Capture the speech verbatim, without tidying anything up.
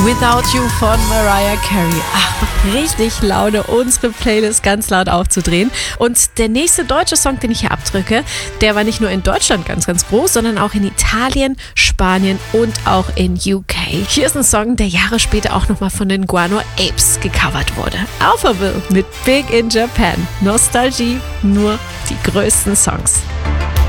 Without You von Mariah Carey. Ach, richtig Laune, unsere Playlist ganz laut aufzudrehen. Und der nächste deutsche Song, den ich hier abdrücke, der war nicht nur in Deutschland ganz, ganz groß, sondern auch in Italien, Spanien und auch in U K. Hier ist ein Song, der Jahre später auch nochmal von den Guano Apes gecovert wurde. Alphaville mit Big in Japan. Nostalgie, nur die größten Songs.